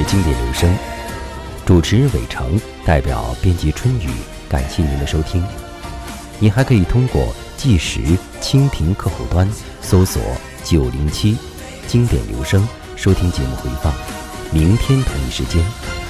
是经典留声，主持人伟成，代表编辑春雨，感谢您的收听。您还可以通过计时蜻蜓客户端搜索907经典留声收听节目回放。明天同一时间